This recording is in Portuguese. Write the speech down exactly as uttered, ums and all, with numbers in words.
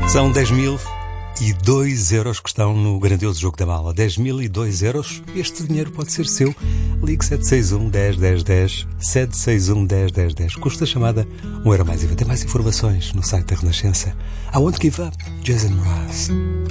São dez mil e dois euros que estão no grandioso jogo da bala. dez mil e dois euros. Este dinheiro pode ser seu. Ligue sete seis um, dez, dez, dez. sete seis um, dez, dez, dez. Custa a chamada um euro mais I V A. Tem mais informações no site da Renascença. I Won't Give Up, Jason Mraz.